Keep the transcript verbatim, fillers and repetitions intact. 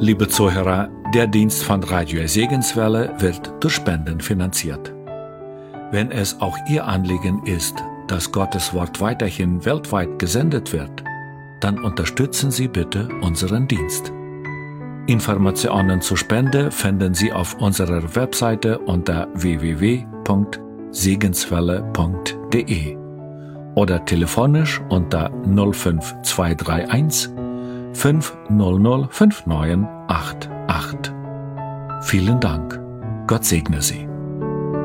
Liebe Zuhörer, der Dienst von Radio Segenswelle wird durch Spenden finanziert. Wenn es auch Ihr Anliegen ist, dass Gottes Wort weiterhin weltweit gesendet wird, dann unterstützen Sie bitte unseren Dienst. Informationen zur Spende finden Sie auf unserer Webseite unter w w w punkt segenswelle punkt de oder telefonisch unter null fünf zwei drei eins fünf null null fünf neun acht acht. Vielen Dank. Gott segne Sie.